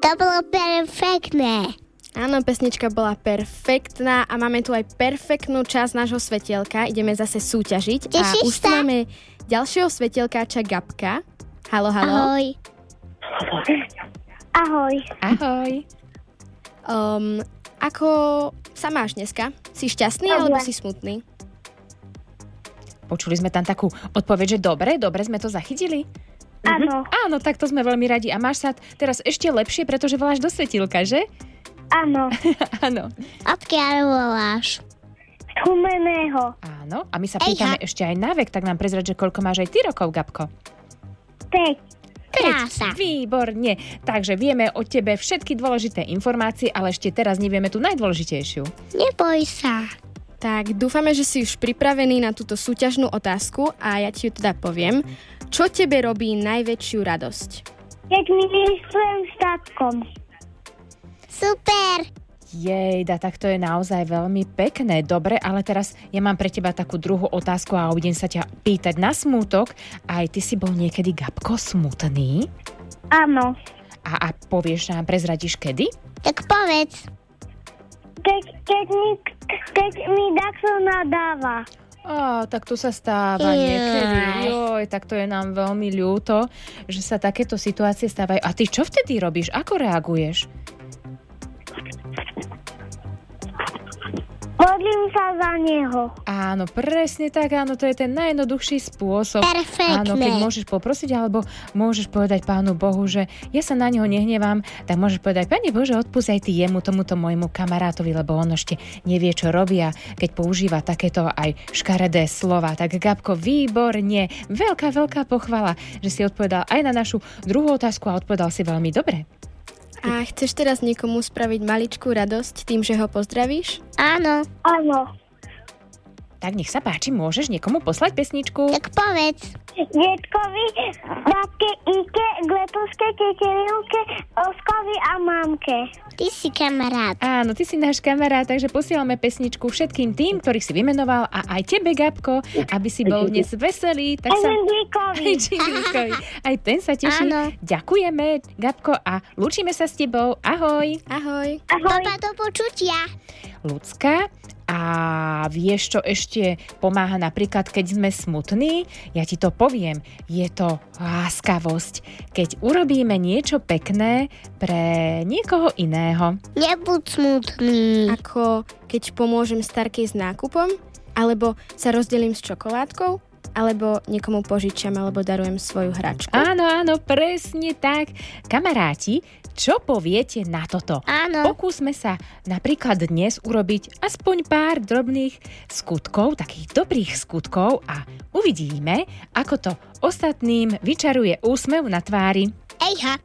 To bolo perfektné. Áno, pesnička bola perfektná a máme tu aj perfektnú časť nášho svetielka. Ideme zase súťažiť. Tešíš a už tu sa? máme ďalšieho svetelkáča Gabka. Haló, haló. Ahoj. Ahoj. Ahoj. Ako sa máš dneska? Si šťastný Dobre. alebo si smutný? Počuli sme tam takú odpoveď, že dobre sme to zachytili? Áno. Áno, tak to sme veľmi radi. A máš sa teraz ešte lepšie, pretože voláš do svetilka, že? Áno. Áno. Odkiaľ voláš? Humeného. Áno. A my sa pýtame ešte aj na vek, tak nám prezrať, že koľko máš aj ty rokov, Gabko? 5. Krása. Výborne. Takže vieme o tebe všetky dôležité informácie, ale ešte teraz nevieme tú najdôležitejšiu. Neboj sa. Tak dúfame, že si už pripravený na túto súťažnú otázku a ja ti ju teda poviem. Čo tebe robí najväčšiu radosť? Keď ministrujem s tatkom. Super. Jejda, tak to je naozaj veľmi pekné. Dobre, ale teraz ja mám pre teba takú druhú otázku a budem sa ťa pýtať na smútok. Aj ty si bol niekedy, Gabko, smutný? Áno. A povieš nám, prezradíš kedy? Tak povedz. Keď mi Daxo nadáva. Tak to sa stáva niekedy. Joj, tak to je nám veľmi ľúto, že sa takéto situácie stávajú. A ty čo vtedy robíš? Ako reaguješ? Modlím sa za neho. Áno, presne tak, áno, to je ten najjednoduchší spôsob. Perfektné. Áno, keď môžeš poprosiť, alebo môžeš povedať Pánu Bohu, že ja sa na neho nehnevám, tak môžeš povedať, Pane Bože, odpusť aj ty jemu, tomuto môjmu kamarátovi, lebo on ešte nevie, čo robia, keď používa takéto aj škaredé slova. Tak Gabko, výborne, veľká pochvala, že si odpovedal aj na našu druhú otázku a odpovedal si veľmi dobre. A chceš teraz niekomu spraviť maličkú radosť tým, že ho pozdravíš? Áno. Áno. Tak nech sa páči, môžeš niekomu poslať pesničku? Tak povedz. Detkovi, babke Ike, Gletovske, Tetelinke, Oskovi a mamke. Ty si kamarát. Áno, ty si náš kamarát, takže posielame pesničku všetkým tým, ktorých si vymenoval a aj tebe, Gabko, aby si bol dnes veselý. Tak Aj sa... Jindríkovi. Aj Čindríkovi. Aj ten sa teší. Áno. Ďakujeme, Gabko, a lúčime sa s tebou. Ahoj. Ahoj. Ahoj. Papa, do počutia. Ľudská. A vieš, čo ešte pomáha napríklad, keď sme smutní? Ja ti to poviem. Je to láskavosť. Keď urobíme niečo pekné pre niekoho iného. Nebuď smutný. Ako keď pomôžem starkej s nákupom, alebo sa rozdelím s čokoládkou, alebo niekomu požičiam, alebo darujem svoju hračku. Áno, presne tak. Kamaráti, čo poviete na toto? Áno. Pokúsme sa napríklad dnes urobiť aspoň pár drobných skutkov, takých dobrých skutkov a uvidíme, ako to ostatným vyčaruje úsmev na tvári. Ejha.